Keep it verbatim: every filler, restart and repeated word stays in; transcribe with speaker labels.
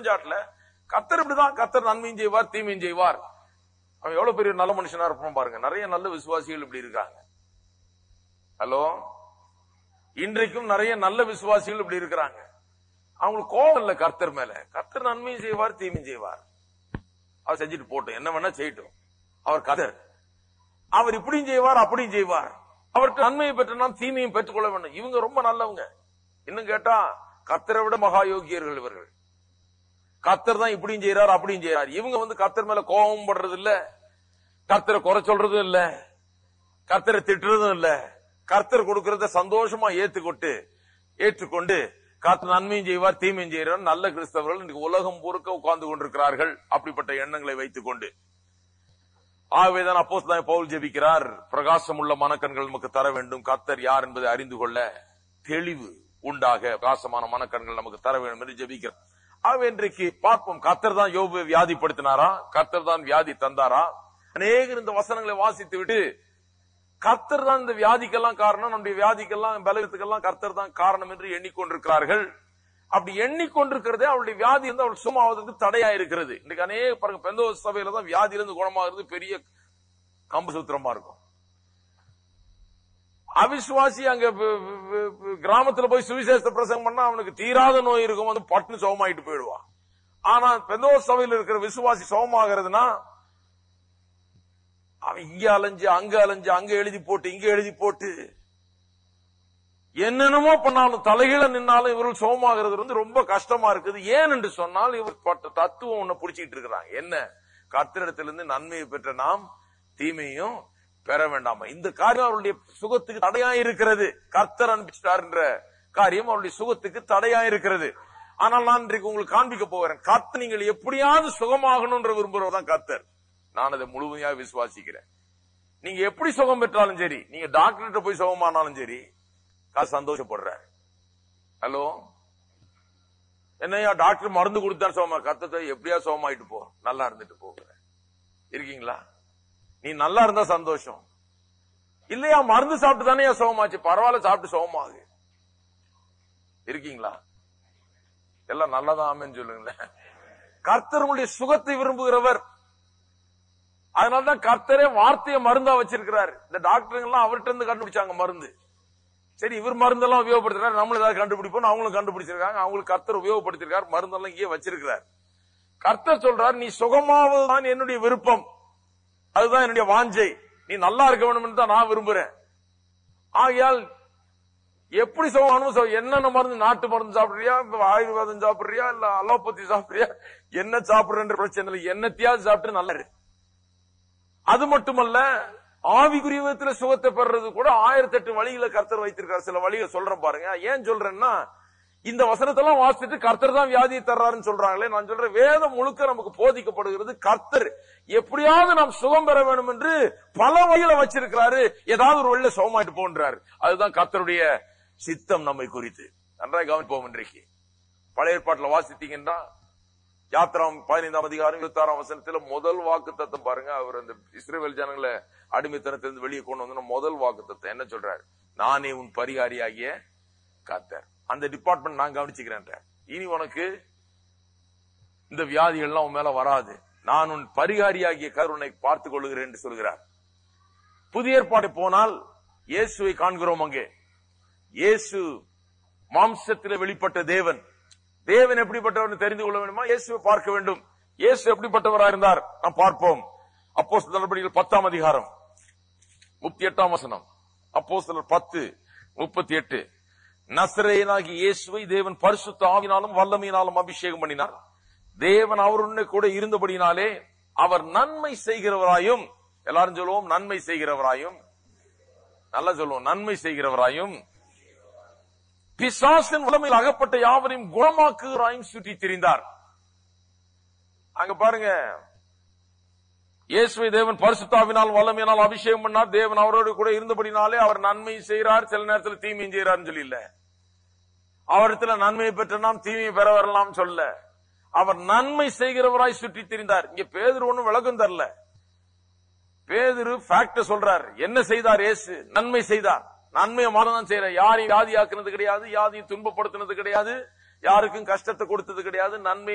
Speaker 1: குற்றஞ்சாட்டுல. கர்த்தர் இப்படிதான், கர்த்தர் நன்மையும் செய்வார் தீமையும் செய்வார். அவன் எவ்வளவு பெரிய நல்ல மனுஷனா இருப்பான் பாருங்க. நிறைய நல்ல விசுவாசிகள் இப்படி இருக்காங்க. ஹலோ, இன்றைக்கும் நிறைய நல்ல விசுவாசிகள் இப்படி இருக்கிறாங்க. அவங்களுக்கு கோபம் இல்ல கர்த்தர் மேல. கர்த்தர் நன்மையும் செய்வார் தீமையும் செய்வார். அவர் செஞ்சுட்டு போட்டோம், என்ன வேணா செய்யட்டும். அவர் கர்த்தர், அவர் இப்படியும் செய்வார் அப்படியும் செய்வார். அவருக்கு நன்மையை பெற்ற நாம் தீமையும் பெற்றுக்கொள்ள வேண்டும். இவங்க ரொம்ப நல்லவங்க. இன்னும் கேட்டா கர்த்தரை விட மகா யோகியர்கள் இவர்கள். கர்த்தர் தான் இப்படியும் செய்யறாரு அப்படியும் செய்யறாரு. இவங்க வந்து கர்த்தர் மேல கோபம் படுறது இல்ல, கர்த்தரை குறை சொல்றதும் இல்ல, கர்த்தரை திட்டுறதும் இல்ல. கர்த்தர் கொடுக்கறத சந்தோஷமா ஏத்துக்கொண்டு ஏற்றுக்கொண்டு கர்த்தர் நன்மையும் செய்வார் தீமையும் செய்வார். நல்ல கிறிஸ்தவர்கள் இன்னைக்கு உலகம் பூர்க்க உட்கார்ந்து கொண்டிருக்கிறார்கள் அப்படிப்பட்ட எண்ணங்களை வைத்துக் கொண்டு. ஆகவேதான் அப்போஸ்தலனாகிய பவுல் ஜெபிக்கிறார், பிரகாசம் உள்ள மனக்கண்கள் நமக்கு தர வேண்டும், கர்த்தர் யார் என்பதை அறிந்து கொள்ள தெளிவு உண்டாக பிரகாசமான மனக்கண்கள் நமக்கு தர வேண்டும் என்று ஜெபிக்கிறார். ஆகவே இன்றைக்கு பார்ப்போம், கர்த்தர் தான் யோபுவை வியாதிப்படுத்தினாரா, கர்த்தர் தான் வியாதி தந்தாரா? அநேகர் இந்த வசனங்களை வாசித்து விட்டு கர்த்தர் தான் இந்த வியாதிக்கெல்லாம் காரணம், நம்முடைய வியாதிக்கெல்லாம் பலவீனத்துக்கெல்லாம் கர்த்தர் தான் காரணம் என்று எண்ணிக்கொண்டிருக்கிறார்கள். அப்படி எண்ணிக்கொண்டிருக்கிறதே அவருடைய வியாதி இருந்து அவள் சுகமாவதற்கு தடையா இருக்கிறது. இன்னைக்கு அநேக பாருங்க, பெந்தோஸ்தே சபையில தான் வியாதியிலிருந்து குணமாகிறது பெரிய கம்பு சூத்திரமா இருக்கும். அவிசுவாசி அங்க கிராமத்துல போய் சுவிசேஷ பிரசங்கம் பண்ணா அவனுக்கு தீராத நோய் இருக்கும், வந்து பட்டுன்னு சுகமாயிட்டு போயிடுவான். ஆனா பெந்தோஸ்தே சபையில் இருக்கிற விசுவாசி சுகமாகிறதுனா அவன் இங்க அலைஞ்சு அங்க அலைஞ்சு அங்க எழுதி போட்டு இங்க எழுதி போட்டு என்னென்னமோ பண்ணாலும் தலைகீழ நின்னாலும் இவர்கள் சுகமாகிறது வந்து ரொம்ப கஷ்டமா இருக்குது. ஏன் என்று சொன்னால் இவர் பட்ட தத்துவம் ஒண்ணு பிடிச்சிட்டு இருக்கிறாங்க. என்ன? கர்த்தரிடத்திலிருந்து நன்மையை பெற்ற நாம் தீமையும் பெற வேண்டாமா? இந்த காரியம் அவருடைய சுகத்துக்கு தடையா இருக்கிறது. கர்த்தர் அனுப்பிச்சிட்டார் என்ற காரியம் அவருடைய சுகத்துக்கு தடையா இருக்கிறது. ஆனால் நான் இன்றைக்கு உங்களுக்கு காண்பிக்க போகிறேன், கர்த்தர் நீங்கள் எப்படியாவது சுகமாகணும்ன்ற விரும்புறவர் தான் கர்த்தர். நான் அதை முழுமையாக விசுவாசிக்கிறேன். நீங்க எப்படி சுகம் பெற்றாலும் சரி, நீங்க டாக்டர்கிட்ட போய் சுகமானாலும் சரி, சந்தோஷப்படுற. ஹலோ, என்னையா டாக்டர் மருந்து கொடுத்தா சுகமா? கர்த்தத்தை எப்படியா சுகமாயிட்டு போ, நல்லா இருந்துட்டு போகிற இருக்கீங்களா? நீ நல்லா இருந்தா சந்தோஷம் இல்லையா? மருந்து சாப்பிட்டு தானே சுகமாச்சு, பரவாயில்ல சாப்பிட்டு சுகமாகு இருக்கீங்களா? எல்லாம் நல்லதான் ஆமென்னு சொல்லுங்களேன். கர்த்தர் உங்களுடைய சுகத்தை விரும்புகிறவர். அதனாலதான் கர்த்தரே வார்த்தையை மருந்தா வச்சிருக்கிறார். இந்த டாக்டருங்க எல்லாம் அவர்கிட்ட இருந்து கண்டுபிடிச்சாங்க மருந்து. சரி, இவர் மருந்தெல்லாம் உபயோகப்படுத்துறாரு, நம்மளும் ஏதாவது கண்டுபிடிப்போம், அவங்களும் கண்டுபிடிச்சிருக்காங்க. அவங்களுக்கு கர்த்தர் உபயோகப்படுத்திருக்காரு, மருந்தெல்லாம் இங்கே வச்சிருக்கிறார். கர்த்தர் சொல்றார், நீ சுகமாவதுதான் என்னுடைய விருப்பம், அதுதான் என்னுடைய வாஞ்சை, நீ நல்லா இருக்க வேண்டும் தான் நான் விரும்புறேன். ஆகையால் எப்படி சுகமானும் என்னென்ன மருந்து, நாட்டு மருந்து சாப்பிடுறியா, ஆயுர்வேதம் சாப்பிடுறியா, இல்ல அலோபதி சாப்பிடுறியா, என்ன சாப்பிடுற பிரச்சனை இல்லை, என்னத்தையாவது சாப்பிட்டு நல்லா இரு. அது மட்டுமல்ல, ஆவிக்குரிய விதத்துல சுகத்தை பெறது கூட ஆயிரத்தி எட்டு வழிகளை கர்த்தர் வைத்திருக்கார். சில வழிகளை சொல்றேன் பாருங்க. ஏன் சொல்றேன்னா, இந்த வசனத்தெல்லாம் வாசிச்சுட்டு கர்த்தர் தான் வியாதியை தர்றாருன்னு சொல்றாங்களே, நான் சொல்றேன் வேதம் முழுக்க நமக்கு போதிக்கப்படுகிறது கர்த்தர் எப்படியாவது நாம் சுகம் பெற வேண்டும் என்று பல வழிகளை வச்சிருக்கிறாரு. ஏதாவது ஒரு வழியில சுகமாயிட்டு போன்றாரு. அதுதான் கர்த்தருடைய சித்தம் நம்மை குறித்து. நன்றாக கவனிப்போம். இன்றைக்கு பழைய ஏற்பாட்டுல வாசித்தீங்கன்னா யாத்திராம் பதினைந்தாம் அதிகாரம் இருபத்தி ஆறாம் வசனத்துல முதல் வாக்கு தத்தம் பாருங்க. அவர் அந்த இஸ்ரவேல் ஜனங்களை அடிமைத்தனத்திலிருந்து வெளியே கொண்டு வந்து முதல் வாக்கு தத்தம் என்ன சொல்றாரு? நானே உன் பரிகாரியாகிய கர்த்தர். அந்த டிபார்ட்மெண்ட் நான் கவனிச்சுக்கிறேன். இனி உனக்கு இந்த வியாதிகள் எல்லாம் உன் மேல வராது, நான் உன் பரிகாரியாகிய கர்த்தர் உன்னை பார்த்துக் கொள்ளுகிறேன் என்று சொல்கிறார். புதிய ஏற்பாடு போனால் இயேசுவை காண்கிறோம். அங்கே இயேசு மாம்சத்தில் வெளிப்பட்ட தேவன். தேவன் எப்படிப்பட்டவர் தெரிந்து கொள்ள வேண்டுமா? இயேசுவை பார்க்க வேண்டும். இயேசு எப்படிப்பட்டவராக இருந்தார் நாம் பார்ப்போம். அப்போஸ்தலர் நடபடிகள் பத்தாம் அதிகாரம் முப்பத்தி எட்டாம் வசனம். அப்போஸ்தலர் பத்து முப்பத்தி எட்டு. நசரேயனாகி இயேசுவை தேவன் பரிசுத்த ஆவியினாலும் வல்லமையினாலும் அபிஷேகம் பண்ணினார். தேவன் அவருடனே கூட இருந்தபடினாலே அவர் நன்மை செய்கிறவராயும், எல்லாரும் சொல்லுவோம் நன்மை செய்கிறவராயும், நல்லா சொல்லுவோம் நன்மை செய்கிறவராயும், பிசாசின் உலமையில் அகப்பட்ட யாவரையும் குணமாக்குகிறாயும் சுற்றி திரிந்தார். அங்க பாருங்க, இயேசுவை தேவன் பரிசுத்தாவினால் வல்லமையினால் அபிஷேகம் பண்ணார். தேவன் அவரோடு கூட இருந்தபடினாலே அவர் நன்மை செய்கிறார், சில நேரத்தில் தீமையும் செய்கிறார் சொல்லி இல்ல. அவரிடத்துல நன்மையை பெற்ற நாம் தீமையை பெற வரலாம் சொல்ல, அவர் நன்மை செய்கிறவராய் சுற்றி திரிந்தார். இங்க பேதுரு ஒண்ணும் விளக்கம் தரல. பேதுரு ஃபேக்ட் சொல்றார். என்ன செய்தார்? இயேசு நன்மை செய்தார். நன்மையை மாறதான் செய்யற. யாரையும் வியாதி ஆக்குனது கிடையாது, யாரையும் துன்பப்படுத்தினது கிடையாது, யாருக்கும் கஷ்டத்தை கொடுத்தது கிடையாது. நன்மை